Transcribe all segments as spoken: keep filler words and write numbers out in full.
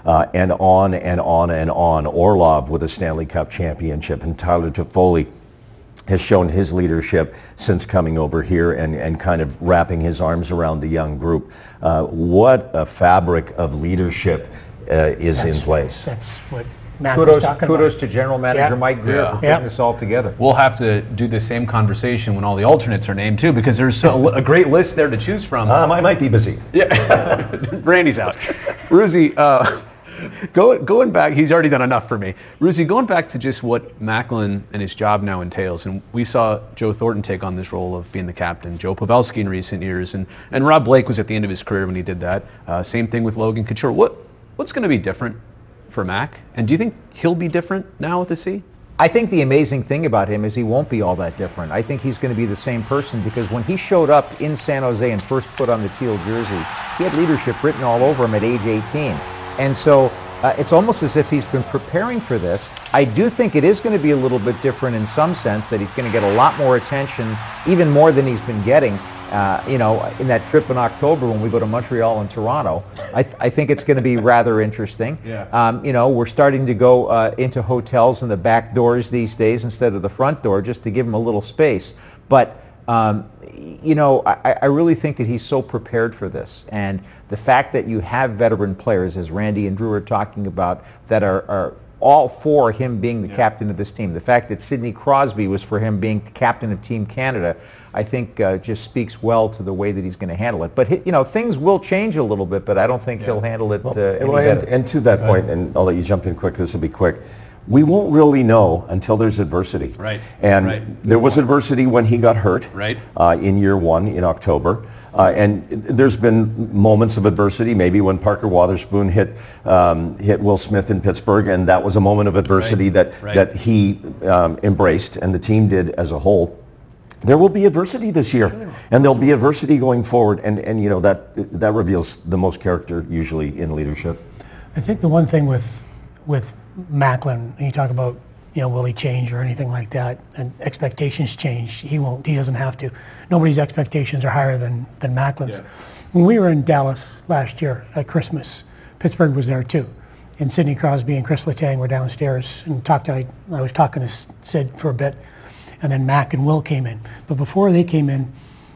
uh, and on and on and on. Orlov with a Stanley Cup championship, and Tyler Toffoli has shown his leadership since coming over here and, and kind of wrapping his arms around the young group. Uh, what a fabric of leadership uh, is that's, in place. That's what Matt kudos, was talking kudos about. to General Manager yeah. Mike Grier Yeah. for putting Yeah. this all together. We'll have to do the same conversation when all the alternates are named too, because there's a, a great list there to choose from. Um, I might be busy. Yeah, Randy's out. Ruzi, uh, go, going back, he's already done enough for me. Ruzi, going back to just what Macklin and his job now entails, and we saw Joe Thornton take on this role of being the captain, Joe Pavelski in recent years, and, and Rob Blake was at the end of his career when he did that. Uh, same thing with Logan Couture. What What's going to be different for Mac? And do you think he'll be different now with the C? I think the amazing thing about him is he won't be all that different. I think he's going to be the same person, because when he showed up in San Jose and first put on the teal jersey, he had leadership written all over him at age eighteen. And so uh, it's almost as if he's been preparing for this. I do think it is going to be a little bit different in some sense, that he's going to get a lot more attention, even more than he's been getting. Uh, you know, in that trip in October when we go to Montreal and Toronto, I, th- I think it's going to be rather interesting. Yeah. Um, you know, we're starting to go uh, into hotels in the back doors these days instead of the front door, just to give him a little space. But, um, you know, I, I really think that he's so prepared for this. And the fact that you have veteran players, as Randy and Drew are talking about, that are, are all for him being the yeah. captain of this team. The fact that Sidney Crosby was for him being the captain of Team Canada, I think uh, just speaks well to the way that he's going to handle it. But, he, you know, things will change a little bit, but I don't think yeah. he'll handle it uh, any well, and, better. and to that point, and I'll let you jump in quick, this will be quick, we won't really know until there's adversity. Right. And right. there was adversity when he got hurt right. uh, in year one in October. Uh, and there's been moments of adversity, maybe when Parker Wotherspoon hit um, hit Will Smith in Pittsburgh, and that was a moment of adversity right. that, right. that he um, embraced and the team did as a whole. There will be adversity this year, sure. and there'll be adversity going forward, and, and you know that that reveals the most character usually in leadership. I think the one thing with with Macklin, and you talk about, you know, will he change or anything like that, and expectations change. He won't. He doesn't have to. Nobody's expectations are higher than than Macklin's. Yeah. When we were in Dallas last year at Christmas, Pittsburgh was there too, and Sidney Crosby and Chris Letang were downstairs and talked to. I, I was talking to Sid for a bit. And then Mac and Will came in. But before they came in,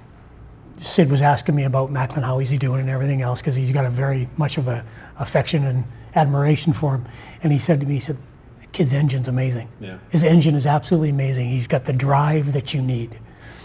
Sid was asking me about Macklin, how is he doing and everything else, because he's got a very much of a affection and admiration for him. And he said to me, he said, the kid's engine's amazing. Yeah. His engine is absolutely amazing. He's got the drive that you need.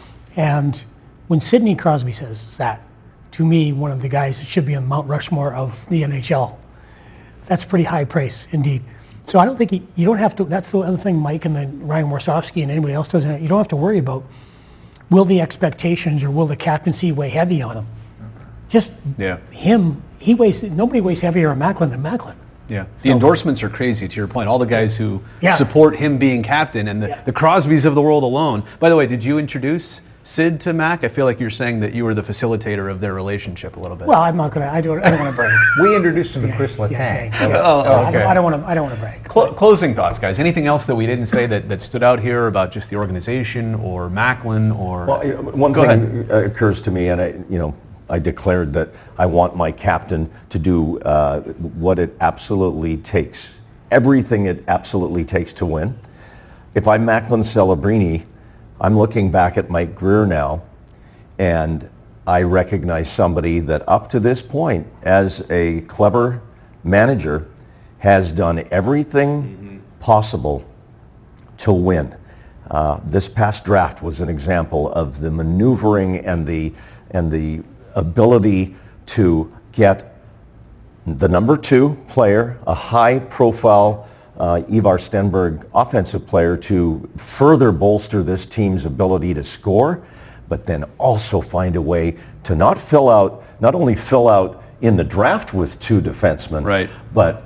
And when Sidney Crosby says that, to me, one of the guys that should be on Mount Rushmore of the N H L, that's pretty high praise indeed. So I don't think he, you don't have to, that's the other thing Mike and then Ryan Warsofsky and anybody else doesn't, you don't have to worry about, will the expectations or will the captaincy weigh heavy on him? Just yeah. him, he weighs, nobody weighs heavier on Macklin than Macklin. Yeah, the so, endorsements are crazy, to your point. All the guys who yeah. support him being captain, and the, yeah. the Crosbys of the world alone. By the way, did you introduce Sid to Mac? I feel like you're saying that you were the facilitator of their relationship a little bit. Well, I'm not going to, I don't, I don't want to brag. We introduced him to yeah, Chris Letang. Yeah, yeah. Oh, oh, okay. I don't want to, I don't want to brag. Cl- closing thoughts, guys. Anything else that we didn't say that, that stood out here about just the organization or Macklin or? Well, one Go thing ahead. occurs to me, and I, you know, I declared that I want my captain to do uh, what it absolutely takes, everything it absolutely takes to win. If I'm Macklin Celebrini, I'm looking back at Mike Grier now, and I recognize somebody that up to this point, as a clever manager, has done everything mm-hmm. possible to win. Uh, this past draft was an example of the maneuvering and the and the ability to get the number two player, a high-profile uh, Ivar Stenberg offensive player, to further bolster this team's ability to score, but then also find a way to not fill out, not only fill out in the draft with two defensemen, right. but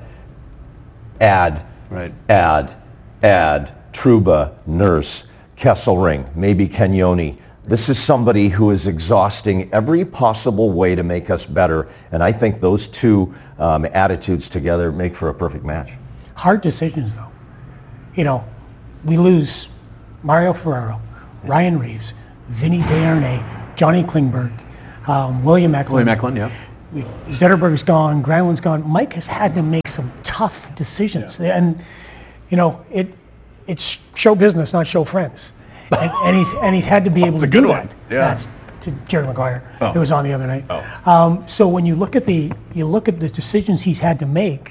add, right. add, add Trouba, Nurse, Kesselring, maybe Cagnoni. This is somebody who is exhausting every possible way to make us better, and I think those two um, attitudes together make for a perfect match. Hard decisions, though. You know, we lose Mario Ferraro, Ryan Reeves, Vinny Desharnais, Johnny Klingberg, um, William Eklund. William Eklund, yeah. we, Zetterberg's gone, Granlund's gone. Mike has had to make some tough decisions, yeah. and you know it. It's show business, not show friends, and, and he's and he's had to be able to do that. Yeah. That's to Jerry Maguire. Oh. It was on the other night. Oh. Um, so when you look at the you look at the decisions he's had to make,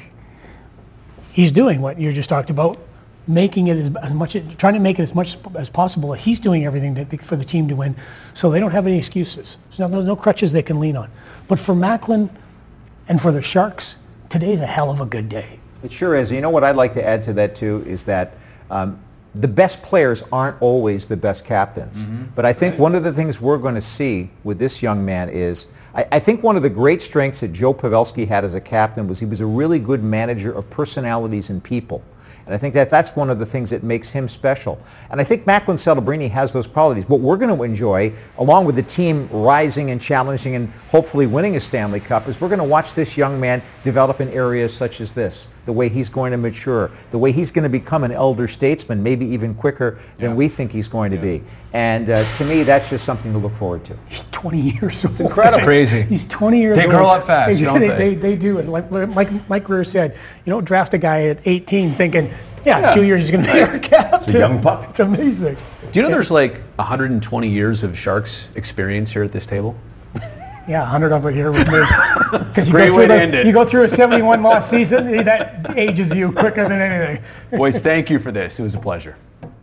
he's doing what you just talked about, making it as, as much, trying to make it as much as possible. He's doing everything to, for the team to win, so they don't have any excuses. There's no, no crutches they can lean on. But for Macklin and for the Sharks, today's a hell of a good day. It sure is. You know what I'd like to add to that too is that um, the best players aren't always the best captains. Mm-hmm. But I think right. one of the things we're going to see with this young man is, I, I think one of the great strengths that Joe Pavelski had as a captain was he was a really good manager of personalities and people. And I think that that's one of the things that makes him special. And I think Macklin Celebrini has those qualities. What we're going to enjoy, along with the team rising and challenging and hopefully winning a Stanley Cup, is we're going to watch this young man develop in areas such as this, the way he's going to mature, the way he's going to become an elder statesman, maybe even quicker than yeah. we think he's going to yeah. be. And uh, to me, that's just something to look forward to. He's twenty years old. It's incredible. Crazy. He's twenty years they old. They grow up fast, they, don't they? They, they, they do. And like Mike, Mike Greer said, you don't draft a guy at eighteen thinking, yeah, yeah. two years he's going to be our captain. It's a young pup. It's amazing. Do you know yeah. there's like one hundred twenty years of Sharks experience here at this table? Yeah, one hundred of it here with me. Because you, the, you go through a seventy-one loss season, that ages you quicker than anything. Boys, thank you for this. It was a pleasure.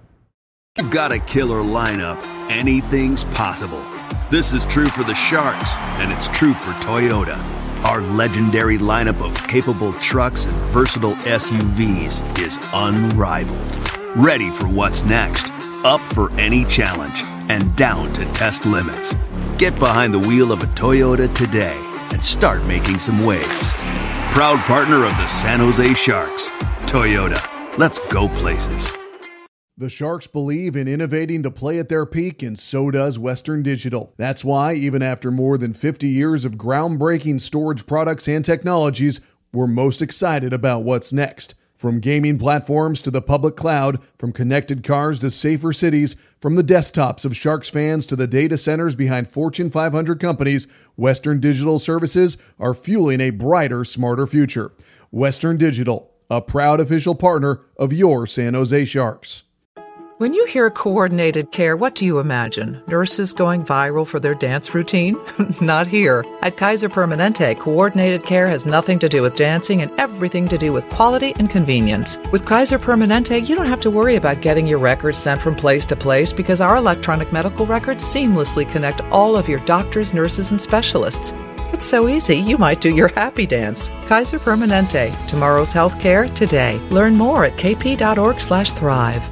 You've got a killer lineup. Anything's possible. This is true for the Sharks, and it's true for Toyota. Our legendary lineup of capable trucks and versatile S U Vs is unrivaled. Ready for what's next, up for any challenge, and down to test limits. Get behind the wheel of a Toyota today and start making some waves. Proud partner of the San Jose Sharks. Toyota, let's go places. The Sharks believe in innovating to play at their peak, and so does Western Digital. That's why, even after more than fifty years of groundbreaking storage products and technologies, we're most excited about what's next. From gaming platforms to the public cloud, from connected cars to safer cities, from the desktops of Sharks fans to the data centers behind Fortune five hundred companies, Western Digital services are fueling a brighter, smarter future. Western Digital, a proud official partner of your San Jose Sharks. When you hear coordinated care, what do you imagine? Nurses going viral for their dance routine? Not here. At Kaiser Permanente, coordinated care has nothing to do with dancing and everything to do with quality and convenience. With Kaiser Permanente, you don't have to worry about getting your records sent from place to place because our electronic medical records seamlessly connect all of your doctors, nurses, and specialists. It's so easy, you might do your happy dance. Kaiser Permanente, tomorrow's healthcare today. Learn more at kp.org slash thrive.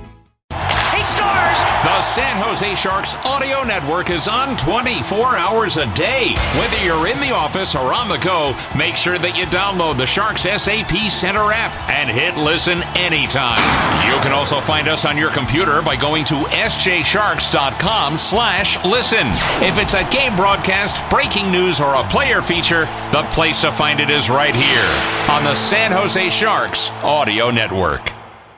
The San Jose Sharks audio network is on twenty-four hours a day. Whether you're in the office or on the go, make sure that you download the Sharks S A P Center app and hit listen anytime. You can also find us on your computer by going to sjsharks.com slash listen. If it's a game broadcast, breaking news, or a player feature, the place to find it is right here on the San Jose Sharks audio network.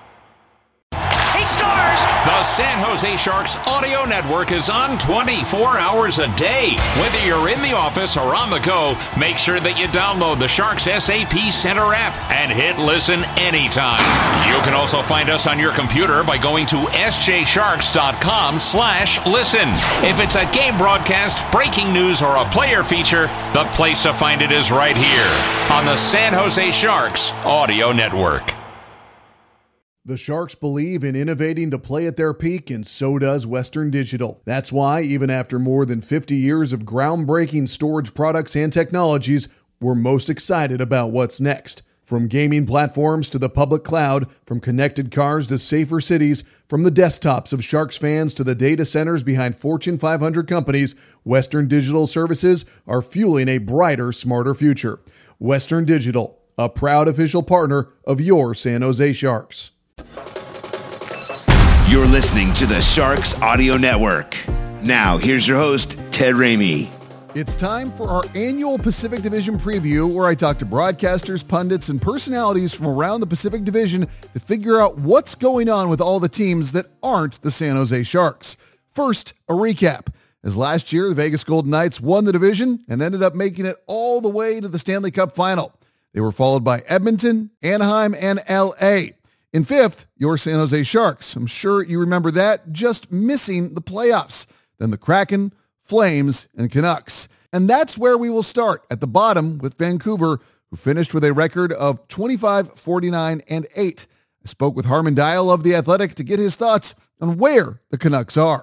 The San Jose Sharks audio network is on twenty-four hours a day. Whether you're in the office or on the go, make sure that you download the Sharks S A P Center app and hit listen anytime. You can also find us on your computer by going to sjsharks.com slash listen. If it's a game broadcast, breaking news, or a player feature, the place to find it is right here on the San Jose Sharks audio network. The Sharks believe in innovating to play at their peak, and so does Western Digital. That's why, even after more than fifty years of groundbreaking storage products and technologies, we're most excited about what's next. From gaming platforms to the public cloud, from connected cars to safer cities, from the desktops of Sharks fans to the data centers behind Fortune five hundred companies, Western Digital services are fueling a brighter, smarter future. Western Digital, a proud official partner of your San Jose Sharks. You're listening to the Sharks Audio Network. Now, here's your host, Ted Ramey. It's time for our annual Pacific Division preview, where I talk to broadcasters, pundits, and personalities from around the Pacific Division to figure out what's going on with all the teams that aren't the San Jose Sharks. First, a recap. as last year the Vegas Golden Knights won the division and ended up making it all the way to the Stanley Cup final. They were followed by Edmonton, Anaheim, and L A. In fifth, your San Jose Sharks. I'm sure you remember that, just missing the playoffs. Then the Kraken, Flames, and Canucks. And that's where we will start, at the bottom with Vancouver, who finished with a record of twenty-five, forty-nine, and eight. I spoke with Harman Dayal of The Athletic to get his thoughts on where the Canucks are.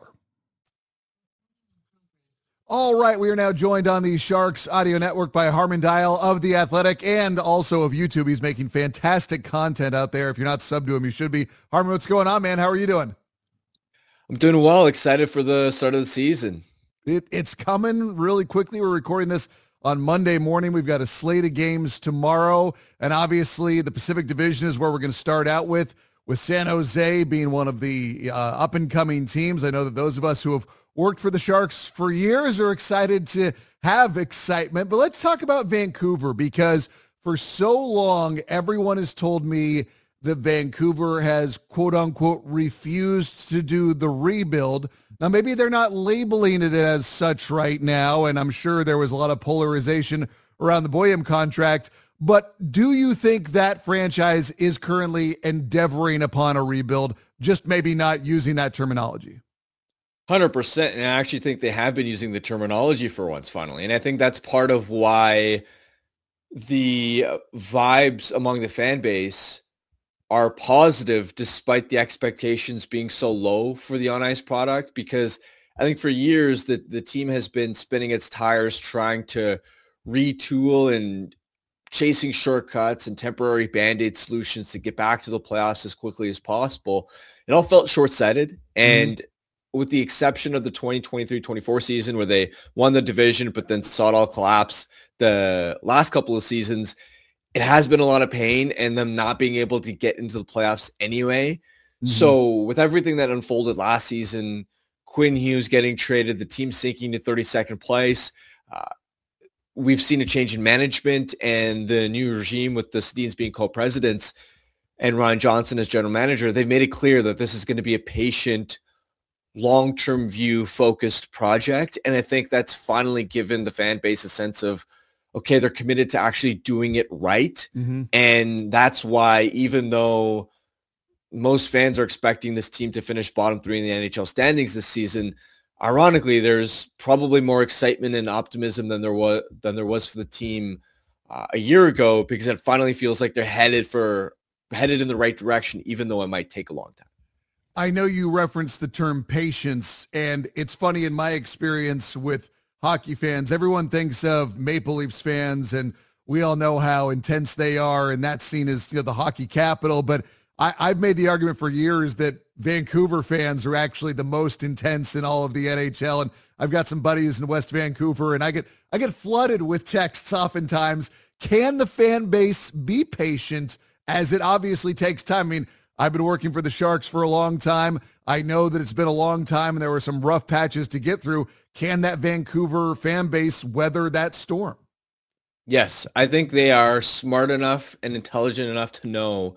All right, we are now joined on the Sharks Audio Network by Harman Dayal of The Athletic and also of YouTube. He's making fantastic content out there. If you're not subbed to him, you should be. Harman, what's going on, man? How are you doing? I'm doing well. Excited for the start of the season. It, it's coming really quickly. We're recording this on Monday morning. We've got a slate of games tomorrow, and obviously the Pacific Division is where we're going to start out with, with San Jose being one of the uh, up-and-coming teams. I know that those of us who have worked for the Sharks for years are excited to have excitement. But let's talk about Vancouver, because for so long, everyone has told me that Vancouver has, quote-unquote, refused to do the rebuild. Now, maybe they're not labeling it as such right now, and I'm sure there was a lot of polarization around the Boyum contract. But do you think that franchise is currently endeavoring upon a rebuild, just maybe not using that terminology? one hundred percent. And I actually think they have been using the terminology for once, finally. And I think that's part of why the vibes among the fan base are positive despite the expectations being so low for the on-ice product, because I think for years the, the team has been spinning its tires trying to retool and chasing shortcuts and temporary Band-Aid solutions to get back to the playoffs as quickly as possible. It all felt short-sighted, and mm-hmm. with the exception of the twenty twenty-three twenty-four season where they won the division but then saw it all collapse the last couple of seasons, it has been a lot of pain and them not being able to get into the playoffs anyway. Mm-hmm. So with everything that unfolded last season, Quinn Hughes getting traded, the team sinking to thirty-second place, uh, we've seen a change in management and the new regime with the Sedins being co-presidents and Ryan Johnson as general manager. They've made it clear that this is going to be a patient, long-term view focused project. And I think that's finally given the fan base a sense of, okay, they're committed to actually doing it right. Mm-hmm. And that's why, even though most fans are expecting this team to finish bottom three in the N H L standings this season, ironically, there's probably more excitement and optimism than there was than there was for the team uh, a year ago, because it finally feels like they're headed for headed in the right direction, even though it might take a long time. I know you referenced the term patience, and it's funny, in my experience with hockey fans, everyone thinks of Maple Leafs fans, and we all know how intense they are, and that's seen as, you know, the hockey capital. But I, I've made the argument for years that Vancouver fans are actually the most intense in all of the N H L, and I've got some buddies in West Vancouver, and I get I get flooded with texts oftentimes. Can the fan base be patient, as it obviously takes time? I mean, I've been working for the Sharks for a long time. I know that it's been a long time and there were some rough patches to get through. Can that Vancouver fan base weather that storm? Yes, I think they are smart enough and intelligent enough to know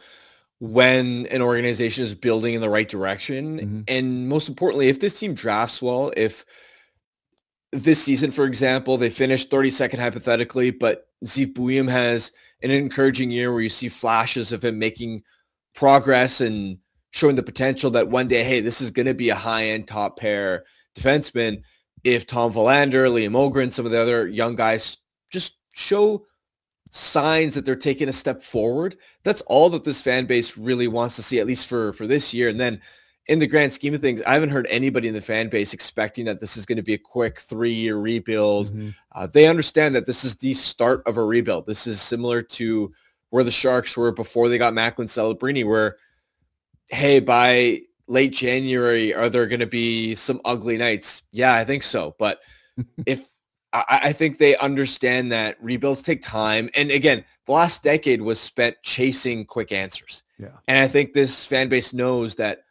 when an organization is building in the right direction. Mm-hmm. And most importantly, if this team drafts well, if this season, for example, they finished thirty-second hypothetically, but Ziv Bouyem has an encouraging year where you see flashes of him making progress and showing the potential that one day, hey, this is going to be a high-end top pair defenseman. If Tom Verlander, Liam Ogren, some of the other young guys just show signs that they're taking a step forward, that's all that this fan base really wants to see, at least for, for this year. And then in the grand scheme of things, I haven't heard anybody in the fan base expecting that this is going to be a quick three-year rebuild. Mm-hmm. Uh, they understand that this is the start of a rebuild. This is similar to where the Sharks were before they got Macklin Celebrini, where, hey, by late January, are there going to be some ugly nights? Yeah, I think so. But if I, I think they understand that rebuilds take time. And again, the last decade was spent chasing quick answers. Yeah. And I think this fan base knows that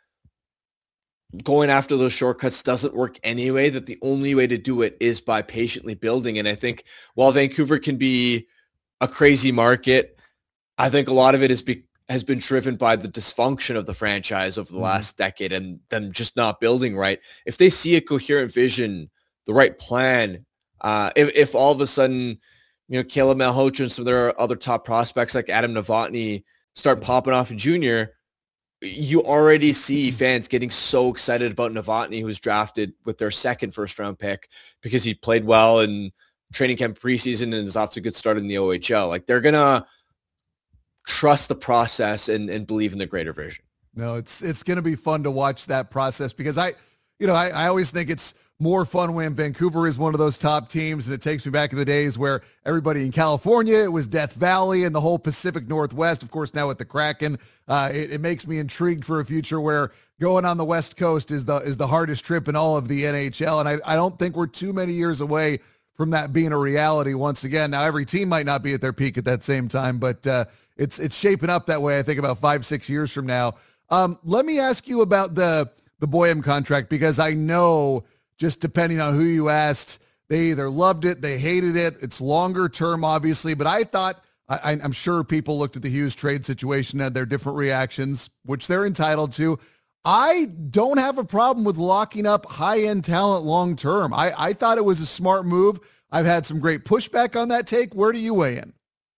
going after those shortcuts doesn't work anyway, that the only way to do it is by patiently building. And I think while Vancouver can be a crazy market, I think a lot of it is be, has been driven by the dysfunction of the franchise over the mm-hmm. last decade and them just not building right. If they see a coherent vision the right plan, uh, if, if all of a sudden, you know, Caleb Malhotra and some of their other top prospects like Adam Novotny start popping off in junior, you already see fans getting so excited about Novotny, who was drafted with their second first round pick because he played well in training camp preseason and is off to a good start in the O H L. Like, they're going to trust the process and, and believe in the greater vision. No, it's it's going to be fun to watch that process because I, you know, I, I always think it's more fun when Vancouver is one of those top teams, and it takes me back in the days where everybody in California, it was Death Valley and the whole Pacific Northwest. Of course, now with the Kraken, uh, it, it makes me intrigued for a future where going on the West Coast is the is the hardest trip in all of the N H L, and I, I don't think we're too many years away from that being a reality once again. Now, every team might not be at their peak at that same time, but uh, it's it's shaping up that way, I think, about five, six years from now. Um, let me ask you about the the Boehm contract, because I know, just depending on who you asked, they either loved it, they hated it. It's longer term, obviously, but I thought, I, I'm sure people looked at the Hughes trade situation and had their different reactions, which they're entitled to. I don't have a problem with locking up high-end talent long term. I, I thought it was a smart move. I've had some great pushback on that take. Where do you weigh in?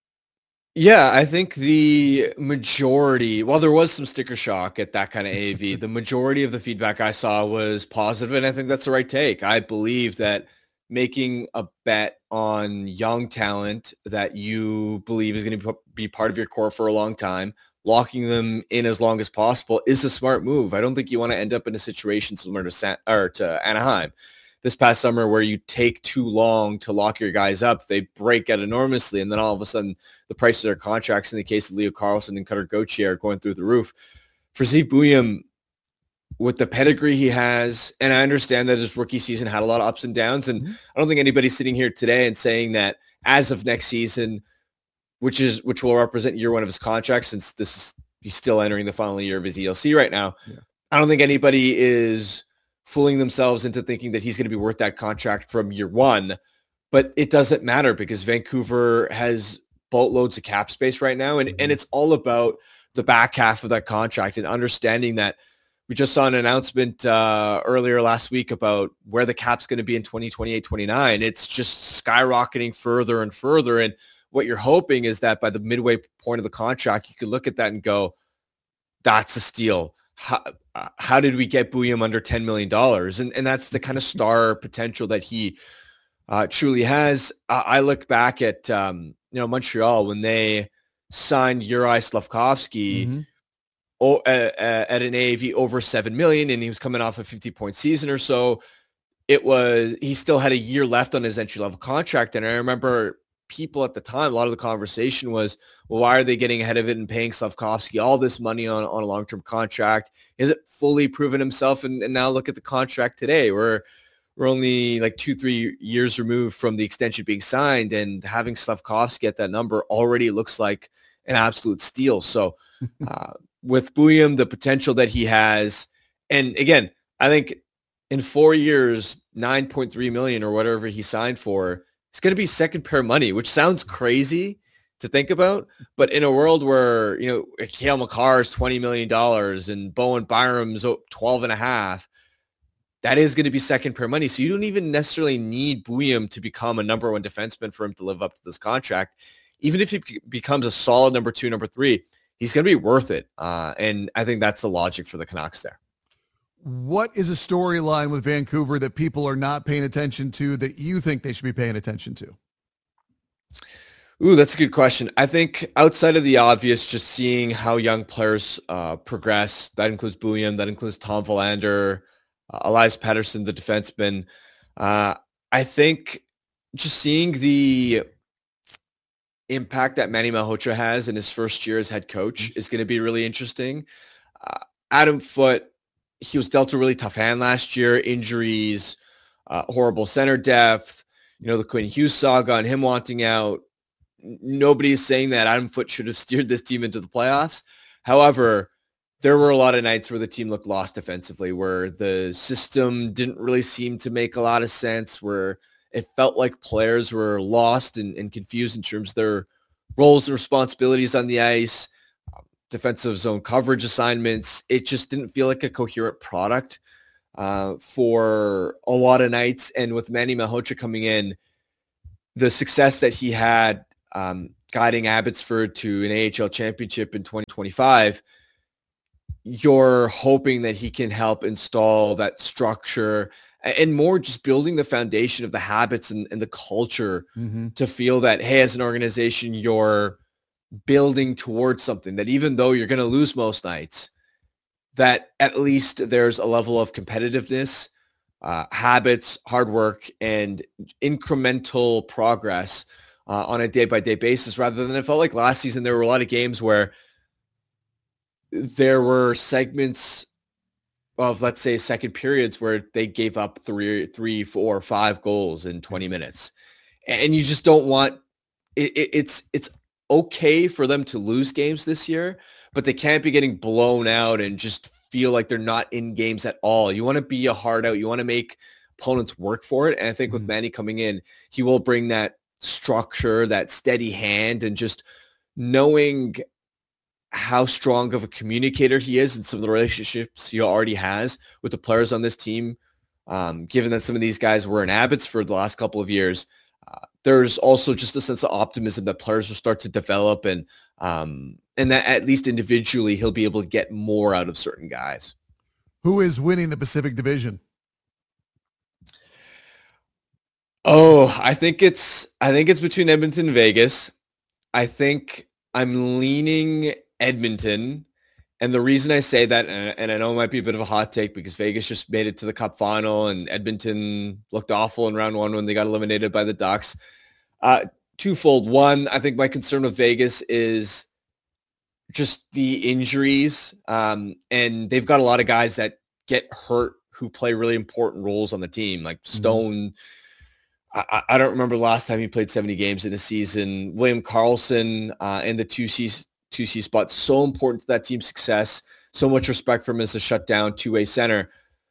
Yeah, I think the majority, while there was some sticker shock at that kind of A A V, the majority of the feedback I saw was positive, and I think that's the right take. I believe that making a bet on young talent that you believe is going to be part of your core for a long time, locking them in as long as possible, is a smart move. I don't think you want to end up in a situation similar to San, or to Anaheim this past summer where you take too long to lock your guys up. They break out enormously, and then all of a sudden the price of their contracts in the case of Leo Carlsson and Cutter Gauthier are going through the roof. For Ziv Buium, with the pedigree he has, and I understand that his rookie season had a lot of ups and downs, and mm-hmm. I don't think anybody's sitting here today and saying that as of next season, which is which will represent year one of his contract, since this is he's still entering the final year of his E L C right now. Yeah. I don't think anybody is fooling themselves into thinking that he's going to be worth that contract from year one, but it doesn't matter because Vancouver has boatloads of cap space right now, and, mm-hmm. and it's all about the back half of that contract and understanding that we just saw an announcement uh, earlier last week about where the cap's going to be in twenty twenty-eight twenty-nine. It's just skyrocketing further and further, and what you're hoping is that by the midway point of the contract, you could look at that and go, that's a steal. How, uh, how did we get Buium under ten million dollars? And and that's the kind of star potential that he uh, truly has. Uh, I look back at, um, you know, Montreal when they signed Uri Slafkovsky mm-hmm. o- uh, uh, at an A A V over seven million dollars, and he was coming off a fifty-point season or so. It was, he still had a year left on his entry-level contract, and I remember people at the time, a lot of the conversation was, well, why are they getting ahead of it and paying Slafkovsky all this money on, on a long-term contract? Is it fully proven himself? And, and now look at the contract today. We're, we're only like two, three years removed from the extension being signed, and having Slafkovsky at that number already looks like an absolute steal. So uh, with Buium, the potential that he has, and again, I think in four years, nine point three million or whatever he signed for, it's going to be second pair money, which sounds crazy to think about. But in a world where, you know, Cale Makar is twenty million dollars and Bowen Byram's twelve and a half, that is going to be second pair money. So you don't even necessarily need Buium to become a number one defenseman for him to live up to this contract. Even if he becomes a solid number two, number three, he's going to be worth it. Uh, and I think that's the logic for the Canucks there. What is a storyline with Vancouver that people are not paying attention to that you think they should be paying attention to? Ooh, that's a good question. I think outside of the obvious, just seeing how young players uh, progress, that includes Buium, that includes Tom Verlander, uh, Elias Pettersson, the defenseman. Uh, I think just seeing the impact that Manny Malhotra has in his first year as head coach is going to be really interesting. Uh, Adam Foote, he was dealt a really tough hand last year, injuries, uh, horrible center depth, you know, the Quinn Hughes saga and him wanting out. Nobody's saying that Adam Foote should have steered this team into the playoffs. However, there were a lot of nights where the team looked lost defensively, where the system didn't really seem to make a lot of sense, where it felt like players were lost and, and confused in terms of their roles and responsibilities on the ice. Defensive zone coverage assignments. It just didn't feel like a coherent product. uh, for a lot of nights. And with Manny Malhotra coming in, the success that he had um, guiding Abbotsford to an A H L championship in twenty twenty-five, you're hoping that he can help install that structure and more just building the foundation of the habits and, and the culture mm-hmm. to feel that, hey, as an organization, you're building towards something, that even though you're going to lose most nights, that at least there's a level of competitiveness, uh, habits, hard work, and incremental progress uh, on a day-by-day basis, rather than it felt like last season there were a lot of games where there were segments of, let's say, second periods where they gave up three, three, four, five goals in twenty minutes. And you just don't want it, it, it's, it's okay for them to lose games this year, but they can't be getting blown out and just feel like they're not in games at all. You want to be a hard out. You want to make opponents work for it. And I think mm-hmm. with Manny coming in, he will bring that structure, that steady hand, and just knowing how strong of a communicator he is and some of the relationships he already has with the players on this team. Um, given that some of these guys were in Abbotsford the last couple of years, uh, there's also just a sense of optimism that players will start to develop, and um, and that at least individually he'll be able to get more out of certain guys. Who is winning the Pacific Division? Oh, I think it's I think it's between Edmonton and Vegas. I think I'm leaning Edmonton, and the reason I say that, and I know it might be a bit of a hot take because Vegas just made it to the Cup final and Edmonton looked awful in round one when they got eliminated by the Ducks. Uh, twofold. One, I think my concern with Vegas is just the injuries, um, and they've got a lot of guys that get hurt who play really important roles on the team, like Stone. Mm-hmm. I, I don't remember the last time he played seventy games in a season. William Karlsson uh, in the two C two C spot, so important to that team's success. So much respect for him as a shutdown two-way center.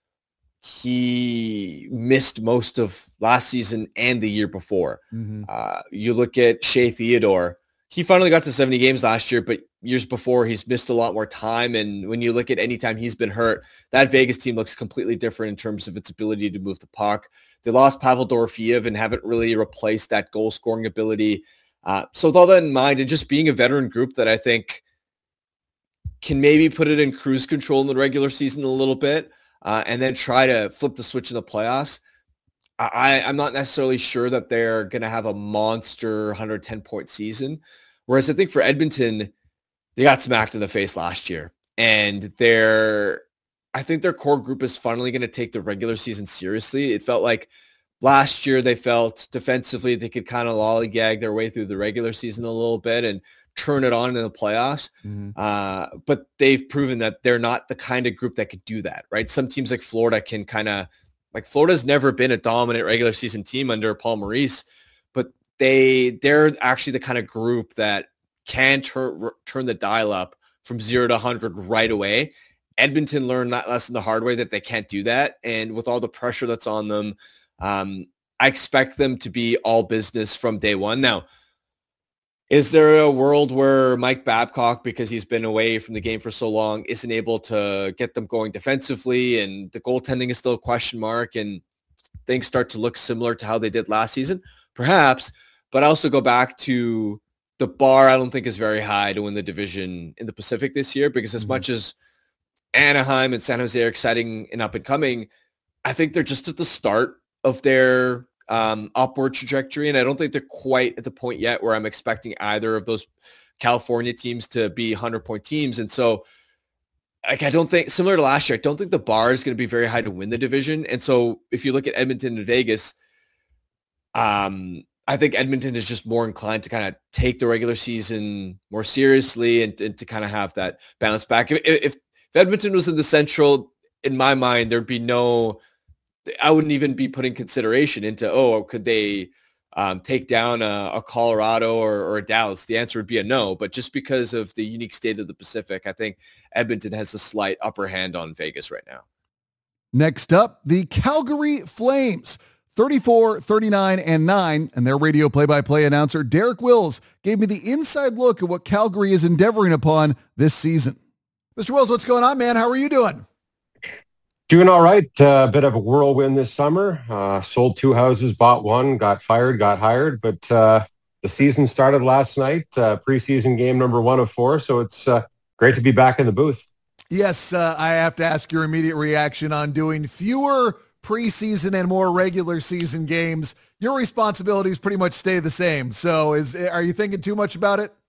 He missed most of last season and the year before. Mm-hmm. Uh, you look at Shea Theodore. He finally got to seventy games last year, but years before he's missed a lot more time. And when you look at any time he's been hurt, that Vegas team looks completely different in terms of its ability to move the puck. They lost Pavel Dorofeev and haven't really replaced that goal scoring ability. Uh, so with all that in mind, and just being a veteran group that I think can maybe put it in cruise control in the regular season a little bit, uh, and then try to flip the switch in the playoffs, I, I'm not necessarily sure that they're going to have a monster one hundred ten point season. Whereas I think for Edmonton, they got smacked in the face last year, and they're, I think their core group is finally going to take the regular season seriously. It felt like last year they felt defensively they could kind of lollygag their way through the regular season a little bit and turn it on in the playoffs. Mm-hmm. Uh, but they've proven that they're not the kind of group that could do that, right? Some teams like Florida can kind of, like Florida's never been a dominant regular season team under Paul Maurice, but they, they're actually the kind of group that can turn turn the dial up from zero to one hundred right away. Edmonton learned that lesson the hard way, that they can't do that. And with all the pressure that's on them, um, I expect them to be all business from day one. Now, is there a world where Mike Babcock, because he's been away from the game for so long, isn't able to get them going defensively, and the goaltending is still a question mark, and things start to look similar to how they did last season? Perhaps, but I also go back to the bar I don't think is very high to win the division in the Pacific this year, because as mm-hmm. much as Anaheim and San Jose are exciting and up and coming, I think they're just at the start of their um, upward trajectory. And I don't think they're quite at the point yet where I'm expecting either of those California teams to be one hundred point teams. And so like, I don't think, similar to last year, I don't think the bar is going to be very high to win the division. And so if you look at Edmonton and Vegas, um, I think Edmonton is just more inclined to kind of take the regular season more seriously and, and to kind of have that bounce back. If, if, if Edmonton was in the Central, in my mind, there'd be no, I wouldn't even be putting consideration into, oh, could they um, take down a, a Colorado or, or a Dallas? The answer would be a no. But just because of the unique state of the Pacific, I think Edmonton has a slight upper hand on Vegas right now. Next up, the Calgary Flames. thirty-four, thirty-nine, and nine, and their radio play-by-play announcer, Derek Wills, gave me the inside look at what Calgary is endeavoring upon this season. Mister Wills, what's going on, man? How are you doing? Doing all right. A uh, bit of a whirlwind this summer. Uh, sold two houses, bought one, got fired, got hired. But uh, the season started last night, uh, preseason game number one of four. So it's uh, great to be back in the booth. Yes, uh, I have to ask your immediate reaction on doing fewer preseason and more regular season games. Your responsibilities pretty much stay the same. So is are you thinking too much about it?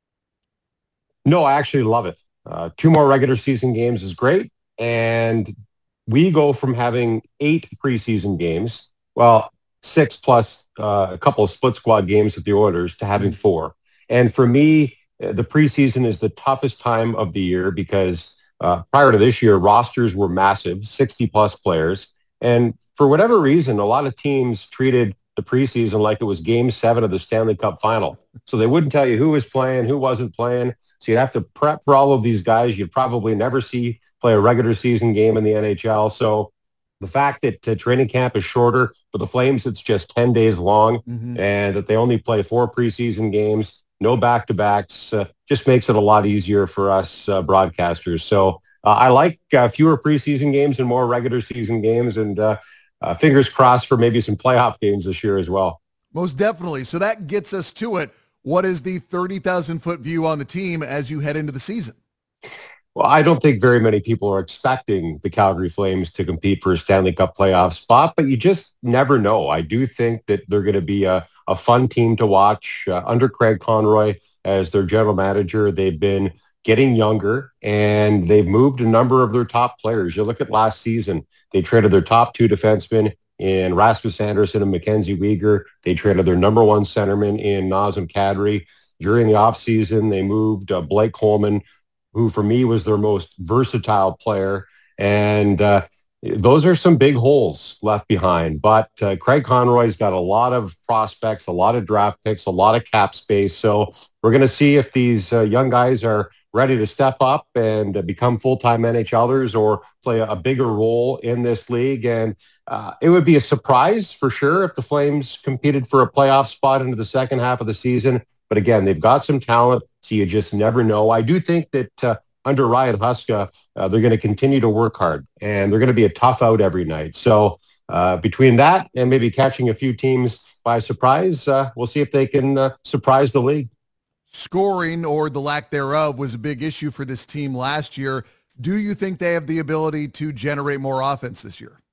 No, I actually love it. Uh, two more regular season games is great. And we go from having eight preseason games, well, six plus uh, a couple of split squad games with the Oilers, to having four. And for me, the preseason is the toughest time of the year because uh, prior to this year, rosters were massive, sixty plus players. And for whatever reason, a lot of teams treated the preseason like it was game seven of the Stanley Cup final. So they wouldn't tell you who was playing, who wasn't playing. So you'd have to prep for all of these guys you'd probably never see play a regular season game in the N H L. So the fact that uh, training camp is shorter, for the Flames, it's just ten days long, mm-hmm. and that they only play four preseason games, no back-to-backs, uh, just makes it a lot easier for us uh, broadcasters. So uh, I like uh, fewer preseason games and more regular season games, and uh, uh, fingers crossed for maybe some playoff games this year as well. Most definitely. So that gets us to it. What is the thirty thousand foot view on the team as you head into the season? Well, I don't think very many people are expecting the Calgary Flames to compete for a Stanley Cup playoff spot, but you just never know. I do think that they're going to be a, a fun team to watch. Uh, under Craig Conroy as their general manager, they've been getting younger, and they've moved a number of their top players. You look at last season, they traded their top two defensemen in Rasmus Andersson and Mackenzie Weegar. They traded their number one centerman in Nazem Kadri. During the offseason, they moved uh, Blake Coleman, who for me was their most versatile player. And uh, those are some big holes left behind. But uh, Craig Conroy's got a lot of prospects, a lot of draft picks, a lot of cap space. So we're going to see if these uh, young guys are ready to step up and uh, become full-time NHLers or play a, a bigger role in this league. And uh, it would be a surprise for sure if the Flames competed for a playoff spot into the second half of the season. But again, they've got some talent, so you just never know. I do think that uh, under Ryan Huska, uh, they're going to continue to work hard, and they're going to be a tough out every night. So uh, between that and maybe catching a few teams by surprise, uh, we'll see if they can uh, surprise the league. Scoring, or the lack thereof, was a big issue for this team last year. Do you think they have the ability to generate more offense this year?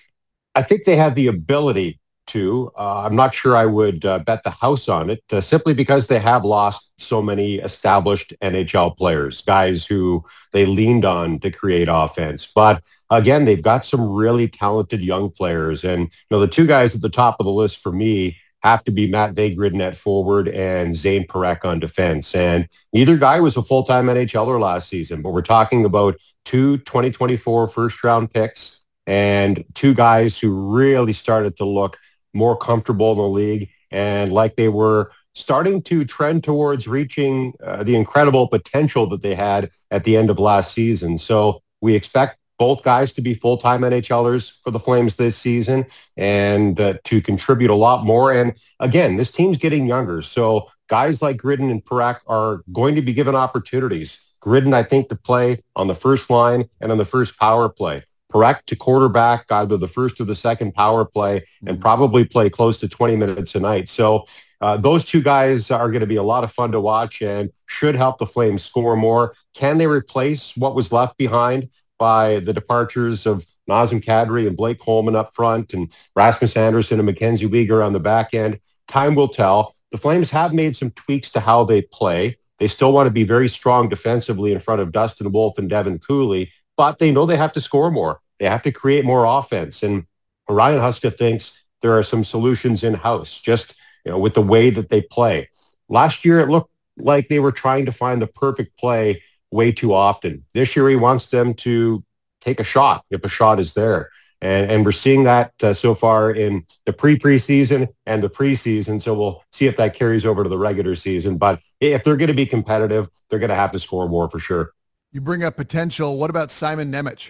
I think they have the ability to. Uh, I'm not sure I would uh, bet the house on it, uh, simply because they have lost so many established N H L players, guys who they leaned on to create offense. But again, they've got some really talented young players. And you know, the two guys at the top of the list for me have to be Matt Vagridin at forward and Zane Parekh on defense. And neither guy was a full-time NHLer last season, but we're talking about two twenty twenty-four first-round picks and two guys who really started to look more comfortable in the league and like they were starting to trend towards reaching uh, the incredible potential that they had at the end of last season. So we expect both guys to be full-time NHLers for the Flames this season and uh, to contribute a lot more. And again, this team's getting younger. So guys like Gridden and Parekh are going to be given opportunities. Gridden, I think, to play on the first line and on the first power play. Parekh to quarterback either the first or the second power play and probably play close to twenty minutes a night. So uh, those two guys are going to be a lot of fun to watch and should help the Flames score more. Can they replace what was left behind by the departures of Nazem Kadri and Blake Coleman up front and Rasmus Andersson and Mackenzie Weegar on the back end? Time will tell. The Flames have made some tweaks to how they play. They still want to be very strong defensively in front of Dustin Wolf and Devin Cooley, but they know they have to score more. They have to create more offense. And Ryan Huska thinks there are some solutions in-house, just you know, with the way that they play. Last year, it looked like they were trying to find the perfect play way too often. This year, he wants them to take a shot if a shot is there. And, and we're seeing that uh, so far in the pre-preseason and the preseason. So we'll see if that carries over to the regular season. But if they're going to be competitive, they're going to have to score more for sure. You bring up potential. What about Simon Nemec?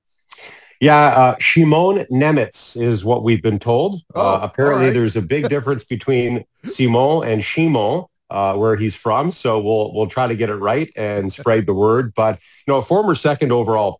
Yeah, uh, Shimon Nemitz is what we've been told. Oh, uh, apparently, right. There's a big difference between Simon and Shimon, uh, where he's from. So we'll we'll try to get it right and spread the word. But you know, a former second overall pick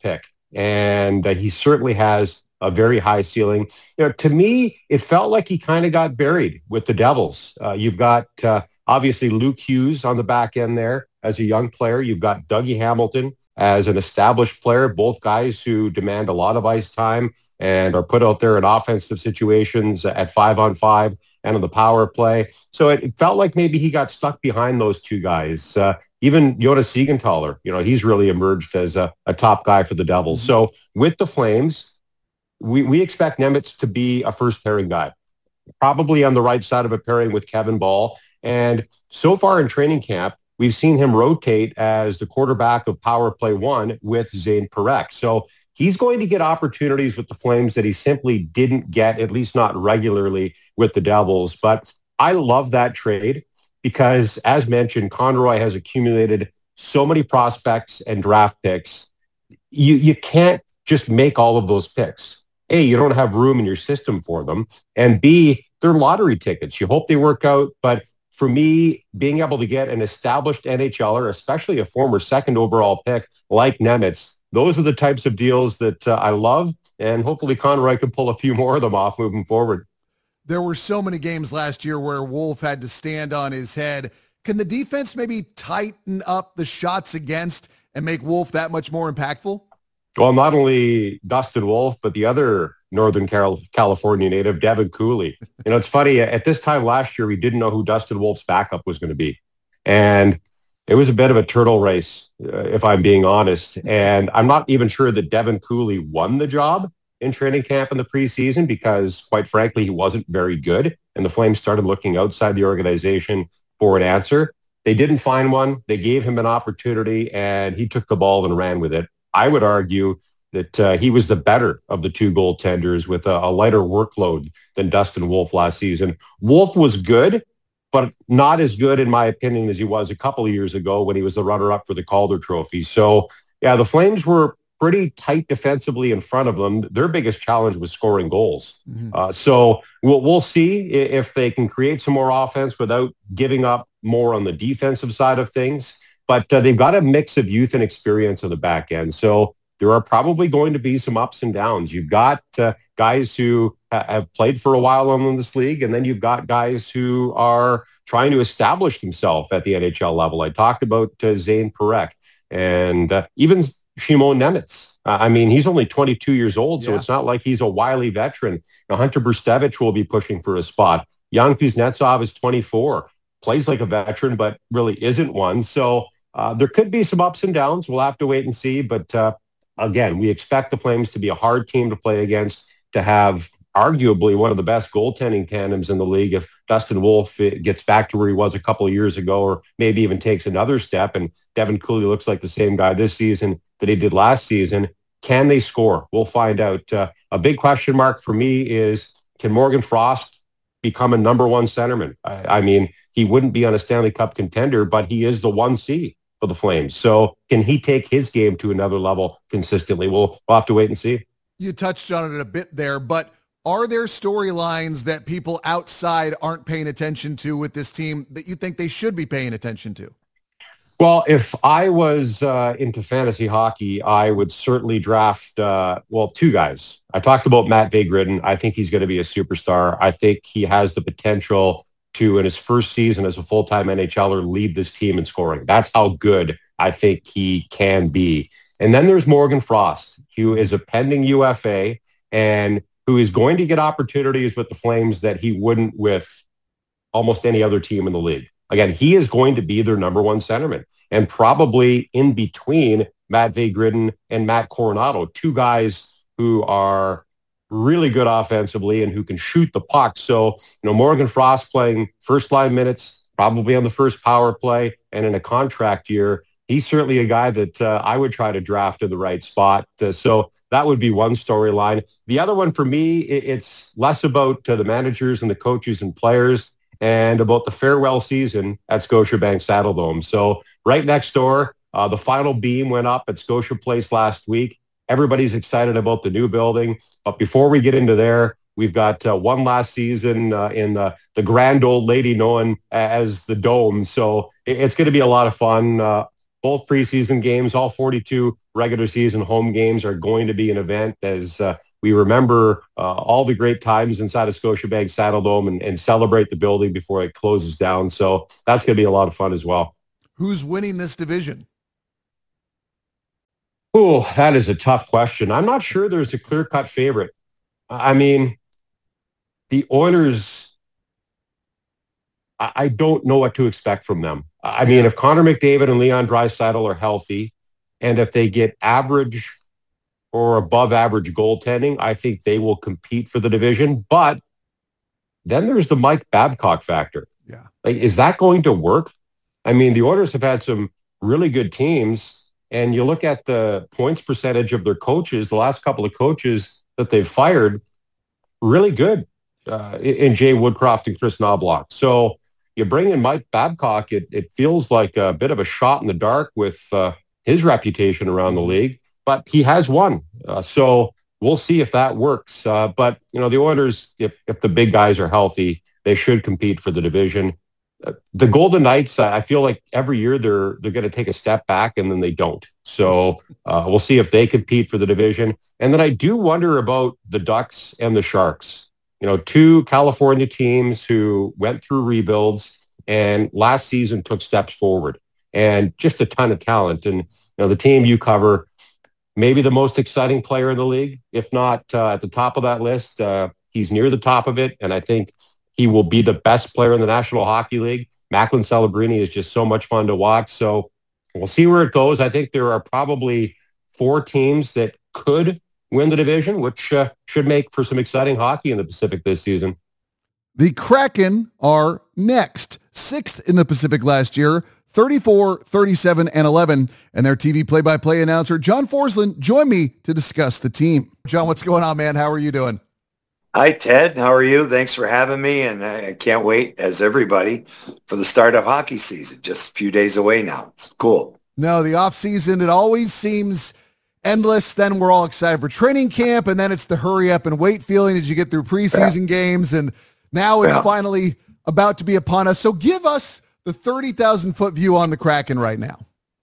and uh, he certainly has a very high ceiling. You know, to me, it felt like he kind of got buried with the Devils. Uh, you've got uh, obviously Luke Hughes on the back end there as a young player. You've got Dougie Hamilton as an established player, both guys who demand a lot of ice time and are put out there in offensive situations at five on five and on the power play. So it, it felt like maybe he got stuck behind those two guys. Uh, even Jonas Siegenthaler, you know, he's really emerged as a, a top guy for the Devils. Mm-hmm. So with the Flames, we, we expect Nemitz to be a first pairing guy, probably on the right side of a pairing with Kevin Ball. And so far in training camp, we've seen him rotate as the quarterback of power play one with Zane Parekh. So he's going to get opportunities with the Flames that he simply didn't get, at least not regularly with the Devils. But I love that trade because, as mentioned, Conroy has accumulated so many prospects and draft picks. You, you can't just make all of those picks. A, you don't have room in your system for them. And B, they're lottery tickets. You hope they work out. But for me, being able to get an established N H L er, especially a former second overall pick like Nemitz, those are the types of deals that uh, I love. And hopefully Conroy can pull a few more of them off moving forward. There were so many games last year where Wolf had to stand on his head. Can the defense maybe tighten up the shots against and make Wolf that much more impactful? Well, not only Dustin Wolf, but the other Northern California native, Devin Cooley. You know, it's funny. At this time last year, we didn't know who Dustin Wolf's backup was going to be. And it was a bit of a turtle race, uh, if I'm being honest. And I'm not even sure that Devin Cooley won the job in training camp in the preseason because, quite frankly, he wasn't very good. And the Flames started looking outside the organization for an answer. They didn't find one. They gave him an opportunity, and he took the ball and ran with it. I would argue that uh, he was the better of the two goaltenders with a, a lighter workload than Dustin Wolf last season. Wolf was good, but not as good, in my opinion, as he was a couple of years ago when he was the runner-up for the Calder Trophy. So, yeah, the Flames were pretty tight defensively in front of them. Their biggest challenge was scoring goals. Mm-hmm. Uh, so we'll, we'll see if they can create some more offense without giving up more on the defensive side of things. But uh, they've got a mix of youth and experience on the back end. So there are probably going to be some ups and downs. You've got uh, guys who ha- have played for a while in this league, and then you've got guys who are trying to establish themselves at the N H L level. I talked about uh, Zane Parekh and uh, even Shimon Nemitz. Uh, I mean, he's only twenty-two years old, so yeah. It's not like he's a wily veteran. Now, Hunter Brustevich will be pushing for a spot. Jan Kuznetsov is twenty-four, plays like a veteran, but really isn't one. So uh, there could be some ups and downs. We'll have to wait and see. But uh, again, we expect the Flames to be a hard team to play against, to have arguably one of the best goaltending tandems in the league if Dustin Wolf gets back to where he was a couple of years ago, or maybe even takes another step. And Devin Cooley looks like the same guy this season that he did last season. Can they score? We'll find out. Uh, a big question mark for me is, can Morgan Frost become a number one centerman? I, I mean, he wouldn't be on a Stanley Cup contender, but he is the one C for the Flames. So can he take his game to another level consistently? We'll, we'll have to wait and see. You touched on it a bit there, but are there storylines that people outside aren't paying attention to with this team that you think they should be paying attention to? Well, if I was uh, into fantasy hockey, I would certainly draft, uh, well, two guys. I talked about Matt Vagridden. I think he's going to be a superstar. I think he has the potential to, in his first season as a full-time N H L er, lead this team in scoring. That's how good I think he can be. And then there's Morgan Frost, who is a pending U F A and who is going to get opportunities with the Flames that he wouldn't with almost any other team in the league. Again, he is going to be their number one centerman, and probably in between Matt Vagridden and Matt Coronado, two guys who are really good offensively and who can shoot the puck. So, you know, Morgan Frost playing first line minutes, probably on the first power play, and in a contract year, he's certainly a guy that uh, I would try to draft in the right spot. Uh, so that would be one storyline. The other one for me, it, it's less about uh, the managers and the coaches and players, and about the farewell season at Scotiabank Saddledome. So right next door, uh, the final beam went up at Scotia Place last week. Everybody's excited about the new building. But before we get into there, we've got uh, one last season uh, in the, the grand old lady known as the Dome. So it, it's going to be a lot of fun. Uh, both preseason games, all forty-two regular season home games are going to be an event as uh, we remember uh, all the great times inside of Scotiabank Saddledome and, and celebrate the building before it closes down. So that's going to be a lot of fun as well. Who's winning this division? Oh, that is a tough question. I'm not sure there's a clear-cut favorite. I mean, the Oilers, I, I don't know what to expect from them. I mean, if Connor McDavid and Leon Draisaitl are healthy, and if they get average or above average goaltending, I think they will compete for the division. But then there's the Mike Babcock factor. Yeah. Like, is that going to work? I mean, the Oilers have had some really good teams, and you look at the points percentage of their coaches, the last couple of coaches that they've fired, really good uh, in Jay Woodcroft and Chris Knobloch. So you bring in Mike Babcock, it, it feels like a bit of a shot in the dark with uh, his reputation around the league, but he has won. Uh, so we'll see if that works. Uh, but, you know, the Oilers, if, if the big guys are healthy, they should compete for the division. Uh, the Golden Knights, I feel like every year they're they're going to take a step back and then they don't. So uh, we'll see if they compete for the division. And then I do wonder about the Ducks and the Sharks. You know, two California teams who went through rebuilds and last season took steps forward and just a ton of talent. And, you know, the team you cover, maybe the most exciting player in the league, if not uh, at the top of that list. Uh, he's near the top of it. And I think he will be the best player in the National Hockey League. Macklin Celebrini is just so much fun to watch. So we'll see where it goes. I think there are probably four teams that could win the division, which uh, should make for some exciting hockey in the Pacific this season. The Kraken are next, sixth in the Pacific last year, thirty-four, thirty-seven, and eleven. And their T V play-by-play announcer, John Forsland, joined me to discuss the team. John, what's going on, man? How are you doing? Hi, Ted. How are you? Thanks for having me. And I can't wait, as everybody, for the start of hockey season. Just a few days away now. It's cool. No, the off season, it always seems endless. Then we're all excited for training camp, and then it's the hurry up and wait feeling as you get through preseason yeah. games. And now it's yeah. finally about to be upon us. So give us the thirty thousand foot view on the Kraken right now.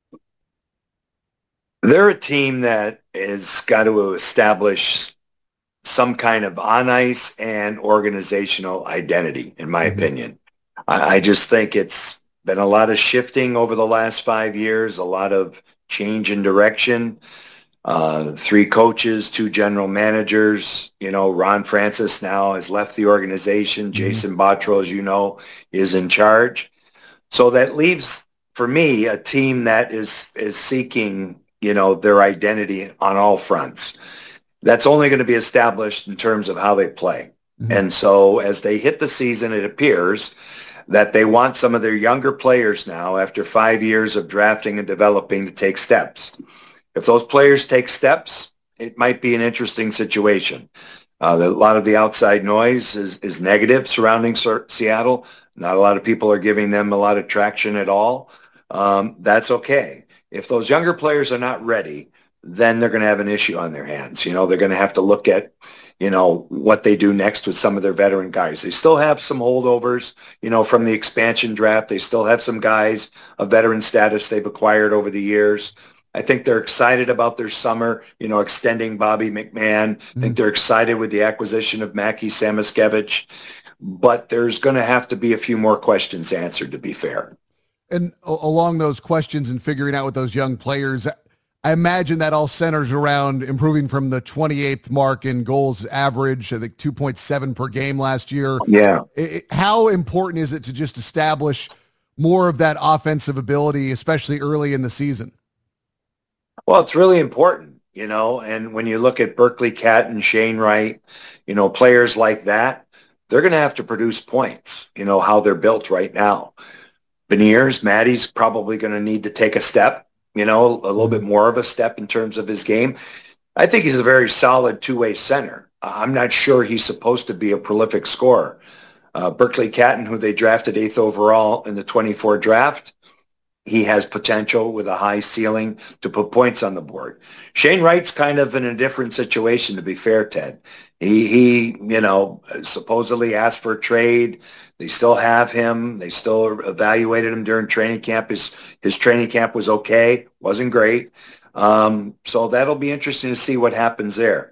They're a team that has got to establish some kind of on-ice and organizational identity, in my mm-hmm. opinion. I, I just think it's been a lot of shifting over the last five years, a lot of change in direction. Uh, three coaches, two general managers. You know, Ron Francis now has left the organization. Mm-hmm. Jason Botterill, as you know, is in charge. So that leaves, for me, a team that is is seeking, you know, their identity on all fronts. That's only going to be established in terms of how they play. Mm-hmm. And so as they hit the season, it appears that they want some of their younger players now, after five years of drafting and developing, to take steps. If those players take steps, it might be an interesting situation. Uh, the, a lot of the outside noise is, is negative surrounding Seattle. Not a lot of people are giving them a lot of traction at all. Um, that's okay. If those younger players are not ready, then they're going to have an issue on their hands. You know, they're going to have to look at, you know, what they do next with some of their veteran guys. They still have some holdovers, you know, from the expansion draft. They still have some guys of veteran status they've acquired over the years. I think they're excited about their summer, you know, extending Bobby McMahon. Mm-hmm. I think they're excited with the acquisition of Mackie Samoskevich. But there's going to have to be a few more questions answered, to be fair. And along those questions and figuring out with those young players, I imagine that all centers around improving from the twenty-eighth mark in goals average, I think two point seven per game last year. Yeah. It, how important is it to just establish more of that offensive ability, especially early in the season? Well, it's really important, you know, and when you look at Berkeley Cat and Shane Wright, you know, players like that, they're going to have to produce points, you know, how they're built right now. Beniers, Maddie's probably going to need to take a step. You know, a little bit more of a step in terms of his game. I think he's a very solid two-way center. I'm not sure he's supposed to be a prolific scorer. Uh, Berkeley Catton, who they drafted eighth overall in the twenty-four draft, he has potential with a high ceiling to put points on the board. Shane Wright's kind of in a different situation, to be fair, Ted. He, he, you know, supposedly asked for a trade. They still have him. They still evaluated him during training camp. His, his training camp was okay, wasn't great. Um, so that'll be interesting to see what happens there.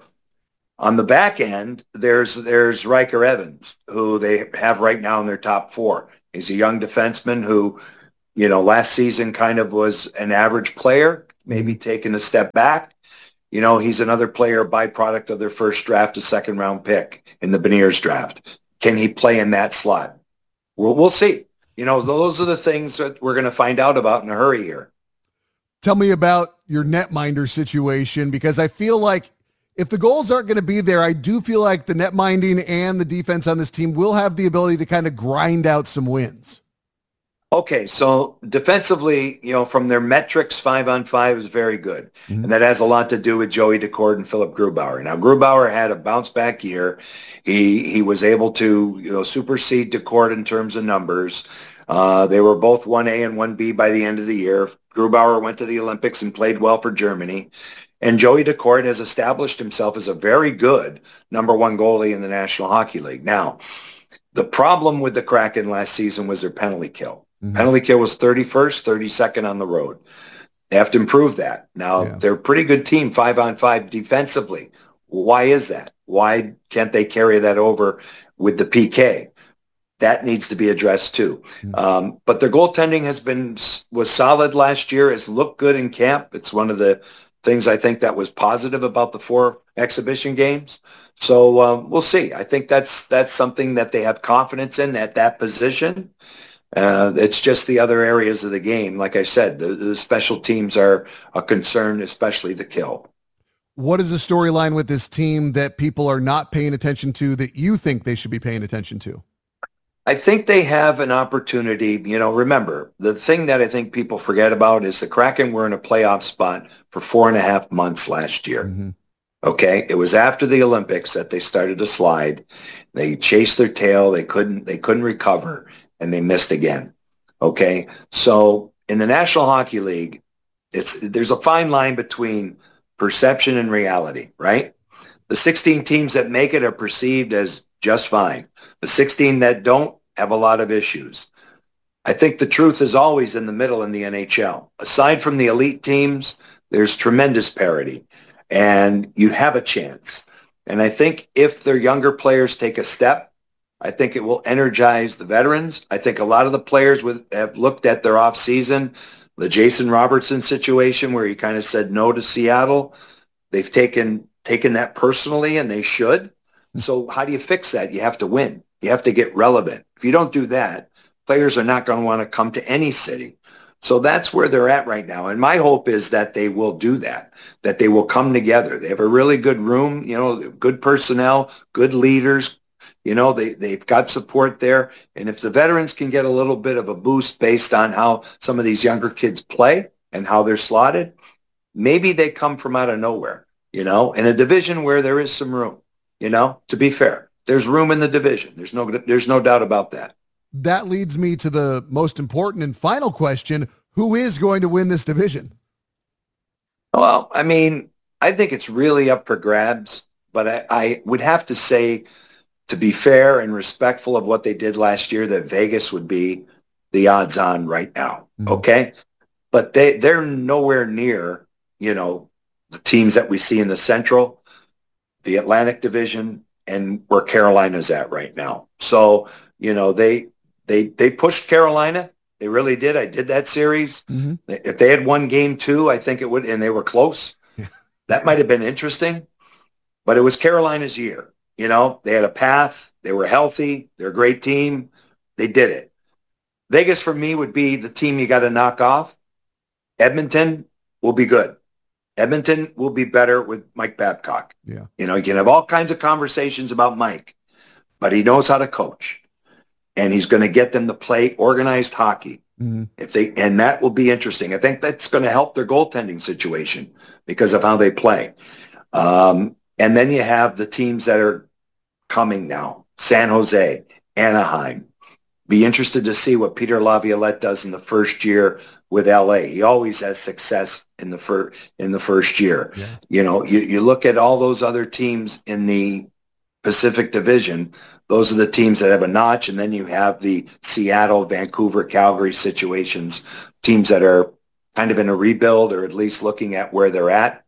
On the back end, there's there's Riker Evans, who they have right now in their top four. He's a young defenseman who, you know, last season kind of was an average player, maybe taking a step back. You know, he's another player, byproduct of their first draft, a second round pick in the Beniers draft. Can he play in that slot? We'll, we'll see. You know, those are the things that we're going to find out about in a hurry here. Tell me about your netminder situation, because I feel like if the goals aren't going to be there, I do feel like the netminding and the defense on this team will have the ability to kind of grind out some wins. Okay, so defensively, you know, from their metrics, five on five is very good. Mm-hmm. And that has a lot to do with Joey Daccord and Philip Grubauer. Now, Grubauer had a bounce back year. He he was able to, you know, supersede Daccord in terms of numbers. Uh, they were both one A and one B by the end of the year. Grubauer went to the Olympics and played well for Germany. And Joey Daccord has established himself as a very good number one goalie in the National Hockey League. Now, the problem with the Kraken last season was their penalty kill. Mm-hmm. Penalty kill was thirty-first, thirty-second on the road. They have to improve that. Now, yeah. They're a pretty good team, five on five defensively. Why is that? Why can't they carry that over with the P K? That needs to be addressed too. Mm-hmm. Um, but their goaltending has been was solid last year. It's looked good in camp. It's one of the things I think that was positive about the four exhibition games. So um, we'll see. I think that's that's something that they have confidence in at that position. Uh, it's just the other areas of the game. Like I said, the, the special teams are a concern, especially the kill. What is the storyline with this team that people are not paying attention to that you think they should be paying attention to? I think they have an opportunity. You know, remember, the thing that I think people forget about is the Kraken were in a playoff spot for four and a half months last year. Mm-hmm. Okay. It was after the Olympics that they started to slide. They chased their tail. They couldn't, they couldn't recover, and they missed again. Okay. So in the National Hockey League, it's, there's a fine line between perception and reality, right? The sixteen teams that make it are perceived as just fine. The sixteen that don't have a lot of issues. I think the truth is always in the middle in the N H L. Aside from the elite teams, there's tremendous parity, and you have a chance. And I think if their younger players take a step, I think it will energize the veterans. I think a lot of the players with, have looked at their offseason, the Jason Robertson situation where he kind of said no to Seattle. They've taken taken that personally, and they should. So how do you fix that? You have to win. You have to get relevant. If you don't do that, players are not going to want to come to any city. So that's where they're at right now. And my hope is that they will do that, that they will come together. They have a really good room, you know, good personnel, good leaders. You know, they, they've got support there. And if the veterans can get a little bit of a boost based on how some of these younger kids play and how they're slotted, maybe they come from out of nowhere, you know, in a division where there is some room. You know, to be fair, there's room in the division. There's no, there's no doubt about that. That leads me to the most important and final question. Who is going to win this division? Well, I mean, I think it's really up for grabs, but I, I would have to say, to be fair and respectful of what they did last year, that Vegas would be the odds on right now. Mm-hmm. Okay. But they, they're nowhere near, you know, the teams that we see in the Central, the Atlantic Division, and where Carolina's at right now. So, you know, they they they pushed Carolina. They really did. I did that series. Mm-hmm. If they had won game two, I think it would, and they were close. Yeah. That might have been interesting. But it was Carolina's year. You know, they had a path. They were healthy. They're a great team. They did it. Vegas, for me, would be the team you got to knock off. Edmonton will be good. Edmonton will be better with Mike Babcock. Yeah. You know, you can have all kinds of conversations about Mike, but he knows how to coach, and he's going to get them to play organized hockey. Mm-hmm. If they, and that will be interesting. I think that's going to help their goaltending situation because of how they play. Um, and then you have the teams that are coming now: San Jose, Anaheim, be interested to see what Peter Laviolette does in the first year with L A. He always has success in the first in the first year. Yeah. You know, you, you look at all those other teams in the Pacific Division. Those are the teams that have a notch, and then you have the Seattle, Vancouver, Calgary situations, teams that are kind of in a rebuild or at least looking at where they're at.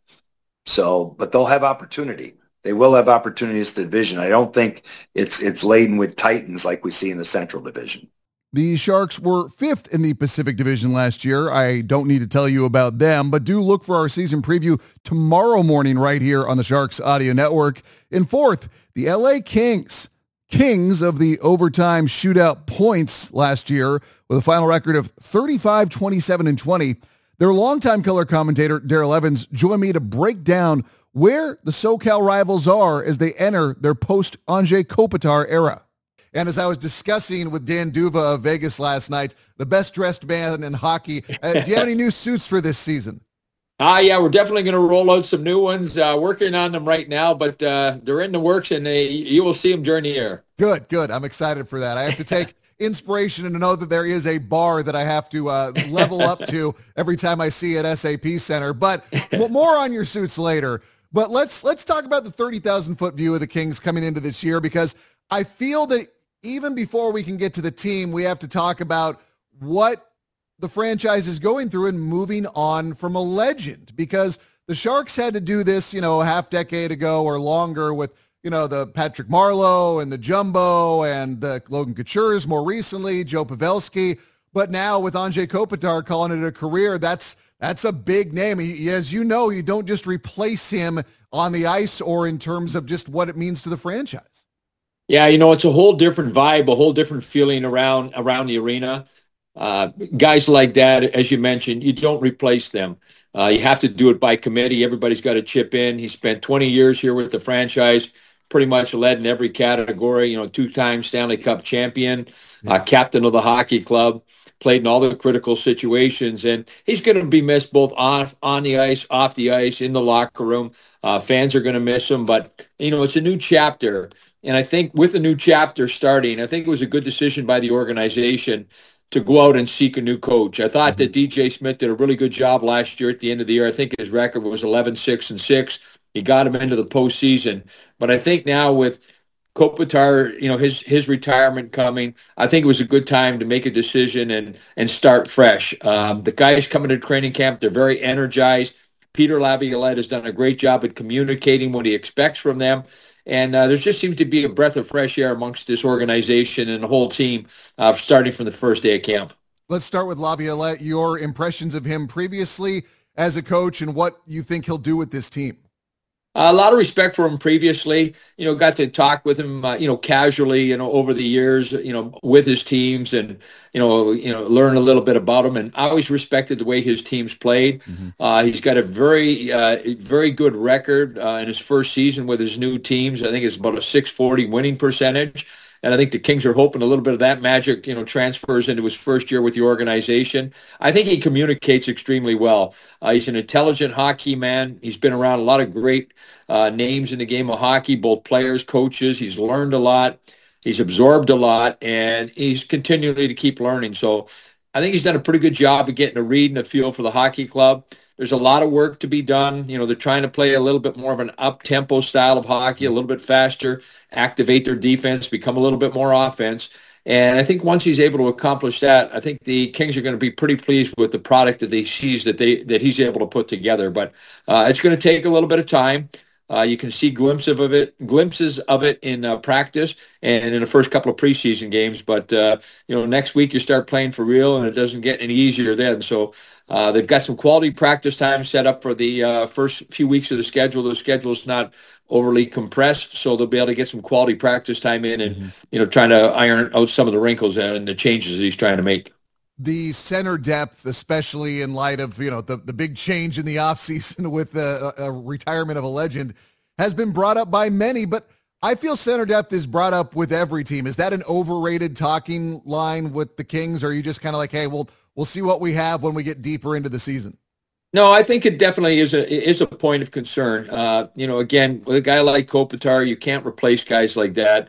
So, but they'll have opportunity. They will have opportunities to division. I don't think it's it's laden with titans like we see in the Central Division. The Sharks were fifth in the Pacific Division last year. I don't need to tell you about them, but do look for our season preview tomorrow morning right here on the Sharks Audio Network. In fourth, the L A Kings. Kings of the overtime shootout points last year with a final record of thirty-five, twenty-seven, and twenty. Their longtime color commentator, Daryl Evans, joined me to break down where the SoCal rivals are as they enter their post-Anze Kopitar era. And as I was discussing with Dan Duva of Vegas last night, the best-dressed man in hockey, uh, do you have any new suits for this season? Ah, uh, yeah, we're definitely going to roll out some new ones. Uh, working on them right now, but uh, they're in the works, and they, you will see them during the year. Good, good. I'm excited for that. I have to take inspiration and to know that there is a bar that I have to uh, level up to every time I see it at S A P Center. But more on your suits later. But let's let's talk about the thirty thousand foot view of the Kings coming into this year, because I feel that even before we can get to the team, we have to talk about what the franchise is going through and moving on from a legend, because the Sharks had to do this, you know, a half decade ago or longer with, you know, the Patrick Marleau and the Jumbo and the Logan Coutures more recently, Joe Pavelski. But now with Anze Kopitar calling it a career, that's that's a big name. As you know, you don't just replace him on the ice or in terms of just what it means to the franchise. Yeah, you know, it's a whole different vibe, a whole different feeling around around the arena. Uh, guys like that, as you mentioned, you don't replace them. Uh, you have to do it by committee. Everybody's got to chip in. He spent twenty years here with the franchise, pretty much led in every category, you know, two-time Stanley Cup champion, uh, captain of the hockey club, played in all the critical situations, and he's going to be missed both off on the ice, off the ice, in the locker room. Uh, fans are going to miss him, but, you know, it's a new chapter. And I think with a new chapter starting, I think it was a good decision by the organization to go out and seek a new coach. I thought that D J Smith did a really good job last year at the end of the year. I think his record was eleven, six, and six. He got him into the postseason. But I think now with Kopitar, you know, his his retirement coming, I think it was a good time to make a decision and and start fresh. Um, the guys coming to training camp, they're very energized. Peter Laviolette has done a great job at communicating what he expects from them. And uh, there just seems to be a breath of fresh air amongst this organization and the whole team uh, starting from the first day of camp. Let's start with Laviolette. Your impressions of him previously as a coach and what you think he'll do with this team. Uh, a lot of respect for him previously, you know, got to talk with him, uh, you know, casually, you know, over the years, you know, with his teams and, you know, you know, learn a little bit about him. And I always respected the way his teams played. Mm-hmm. Uh, he's got a very, uh, very good record uh, in his first season with his new teams. I think it's about a six forty winning percentage. And I think the Kings are hoping a little bit of that magic, you know, transfers into his first year with the organization. I think he communicates extremely well. Uh, he's an intelligent hockey man. He's been around a lot of great uh, names in the game of hockey, both players, coaches. He's learned a lot. He's absorbed a lot, and he's continually to keep learning. So I think he's done a pretty good job of getting a read and a feel for the hockey club. There's a lot of work to be done. You know, they're trying to play a little bit more of an up-tempo style of hockey, a little bit faster, activate their defense, become a little bit more offense. And I think once he's able to accomplish that, I think the Kings are going to be pretty pleased with the product that they sees that they that he's able to put together. But uh, it's going to take a little bit of time. Uh, you can see glimpses of it, glimpses of it in uh, practice and in the first couple of preseason games. But uh, you know, next week you start playing for real, and it doesn't get any easier then. So uh, they've got some quality practice time set up for the uh, first few weeks of the schedule. The schedule's not overly compressed, so they'll be able to get some quality practice time in, and mm-hmm. you know, trying to iron out some of the wrinkles and the changes that he's trying to make. The center depth, especially in light of, you know, the, the big change in the offseason with the uh, retirement of a legend, has been brought up by many, but I feel center depth is brought up with every team. Is that an overrated talking line with the Kings, or are you just kind of like, hey, we'll, we'll see what we have when we get deeper into the season? No, I think it definitely is a is a point of concern. Uh, you know, again, with a guy like Kopitar, you can't replace guys like that.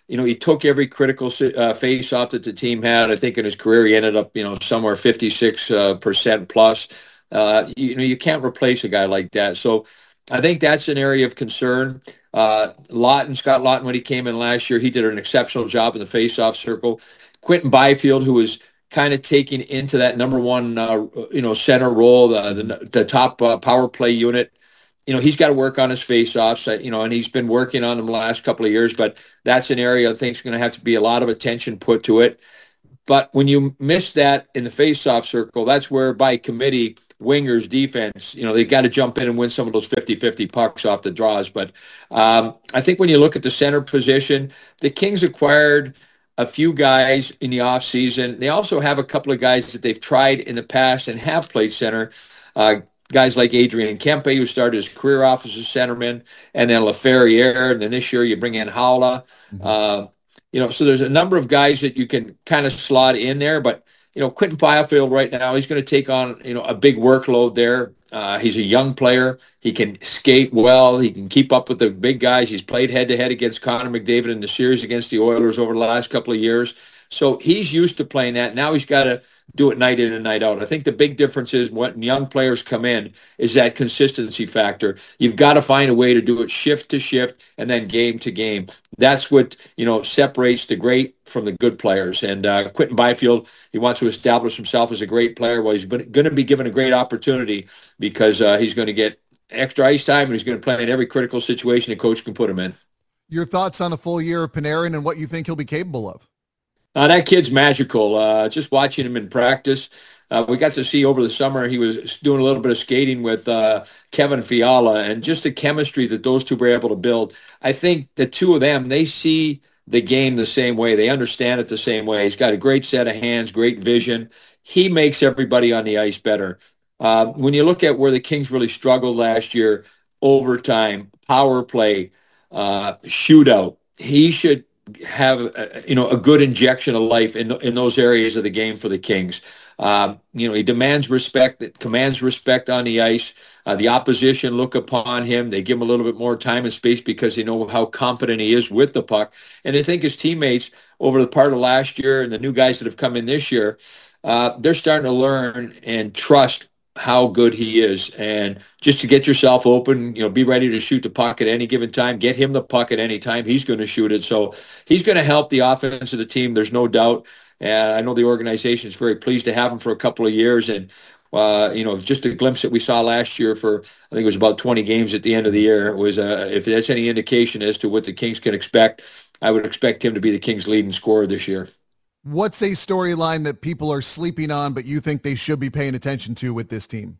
You know, he took every critical uh, face-off that the team had. I think in his career he ended up, you know, somewhere fifty-six percent plus. Uh, you, you know, you can't replace a guy like that. So I think that's an area of concern. Uh, Lawton, Scott Lawton, when he came in last year, he did an exceptional job in the face-off circle. Quentin Byfield, who was kind of taking into that number one, uh, you know, center role, the the, the top uh, power play unit. You know, he's got to work on his face-offs, you know, and he's been working on them the last couple of years, but that's an area I think is going to have to be a lot of attention put to it. But when you miss that in the face-off circle, that's where by committee, wingers, defense, you know, they got to jump in and win some of those fifty-fifty pucks off the draws. But um, I think when you look at the center position, the Kings acquired a few guys in the offseason. They also have a couple of guys that they've tried in the past and have played center. Uh, Guys like Adrian Kempe, who started his career off as a centerman, and then LaFerriere, and then this year you bring in Haula. Mm-hmm. Uh, you know, so there's a number of guys that you can kind of slot in there. But, you know, Quentin Byfield right now, he's going to take on, you know, a big workload there. Uh, he's a young player. He can skate well. He can keep up with the big guys. He's played head-to-head against Connor McDavid in the series against the Oilers over the last couple of years. So he's used to playing that. Now he's got to do it night in and night out. I think the big difference is when young players come in is that consistency factor. You've got to find a way to do it shift to shift and then game to game. That's what, you know, separates the great from the good players. And uh, Quentin Byfield, he wants to establish himself as a great player. Well, he's going to be given a great opportunity because uh, he's going to get extra ice time and he's going to play in every critical situation the coach can put him in. Your thoughts on a full year of Panarin and what you think he'll be capable of? Uh, that kid's magical. Uh, just watching him in practice. Uh, we got to see over the summer, he was doing a little bit of skating with uh, Kevin Fiala, and just the chemistry that those two were able to build. I think the two of them, they see the game the same way. They understand it the same way. He's got a great set of hands, great vision. He makes everybody on the ice better. Uh, when you look at where the Kings really struggled last year, overtime, power play, uh, shootout, he should have a, you know a good injection of life in in those areas of the game for the Kings. Um, you know, he demands respect, that commands respect on the ice. Uh, the opposition look upon him. They give him a little bit more time and space because they know how competent he is with the puck. And I think his teammates over the part of last year and the new guys that have come in this year, uh, they're starting to learn and trust how good he is. And just to get yourself open, you know, be ready to shoot the puck at any given time, get him the puck at any time. He's going to shoot it. So he's going to help the offense of the team. There's no doubt. And I know the organization is very pleased to have him for a couple of years. And, uh, you know, just a glimpse that we saw last year for, I think it was about twenty games at the end of the year, was, uh, if that's any indication as to what the Kings can expect, I would expect him to be the Kings' leading scorer this year. What's a storyline that people are sleeping on, but you think they should be paying attention to with this team?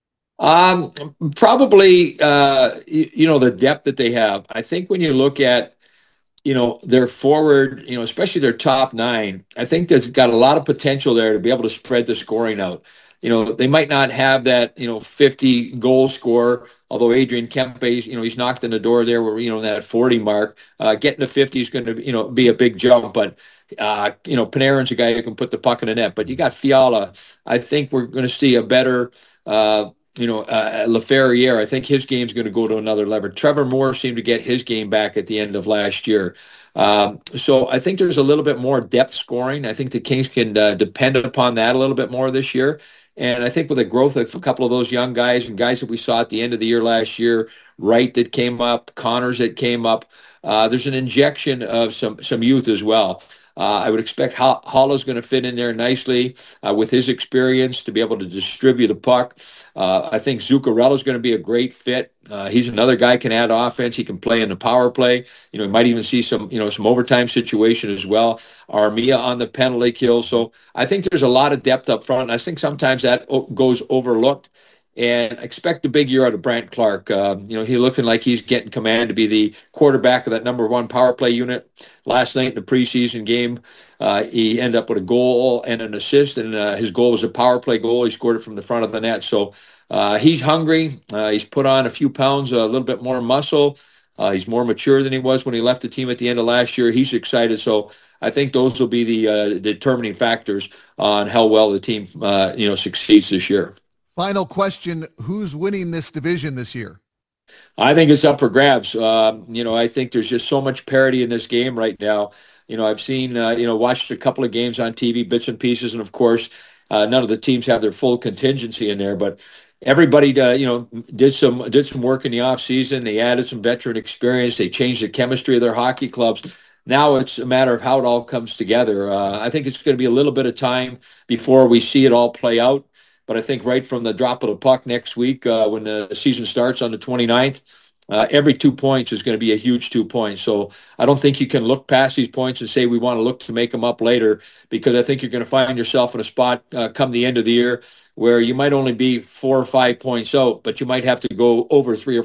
Um, probably, uh, you, you know, the depth that they have. I think when you look at, you know, their forward, you know, especially their top nine, I think there's got a lot of potential there to be able to spread the scoring out. You know, they might not have that, you know, fifty goal scorer, although Adrian Kempe, you know, he's knocked on the door there where, you know, that forty mark. Uh, getting to fifty is going to, you know, be a big jump, but Uh, you know, Panarin's a guy who can put the puck in the net, but you got Fiala. I think we're going to see a better, uh, you know, uh, LaFerriere. I think his game's going to go to another level. Trevor Moore seemed to get his game back at the end of last year. Um, so I think there's a little bit more depth scoring. I think the Kings can uh, depend upon that a little bit more this year. And I think with the growth of a couple of those young guys and guys that we saw at the end of the year last year, Wright that came up, Connors that came up, uh, there's an injection of some some youth as well. Uh, I would expect Haula's going to fit in there nicely uh, with his experience to be able to distribute a puck. Uh, I think Zuccarello's going to be a great fit. Uh, he's another guy can add offense. He can play in the power play. You know, he might even see some, you know, some overtime situation as well. Armia on the penalty kill. So I think there's a lot of depth up front. And I think sometimes that o- goes overlooked. And expect a big year out of Brandt Clark. Uh, you know, he's looking like he's getting command to be the quarterback of that number one power play unit. Last night in the preseason game, uh, he ended up with a goal and an assist, and uh, his goal was a power play goal. He scored it from the front of the net. So uh, he's hungry. Uh, he's put on a few pounds, a little bit more muscle. Uh, he's more mature than he was when he left the team at the end of last year. He's excited. So I think those will be the uh, determining factors on how well the team, uh, you know, succeeds this year. Final question, who's winning this division this year? I think it's up for grabs. Um, you know, I think there's just so much parity in this game right now. You know, I've seen, uh, you know, watched a couple of games on T V, bits and pieces, and of course, uh, none of the teams have their full contingency in there. But everybody, uh, you know, did some did some work in the off season. They added some veteran experience. They changed the chemistry of their hockey clubs. Now it's a matter of how it all comes together. Uh, I think it's going to be a little bit of time before we see it all play out. But I think right from the drop of the puck next week, uh, when the season starts on the twenty-ninth, uh, every two points is going to be a huge two points. So I don't think you can look past these points and say we want to look to make them up later, because I think you're going to find yourself in a spot uh, come the end of the year where you might only be four or five points out, but you might have to go over three or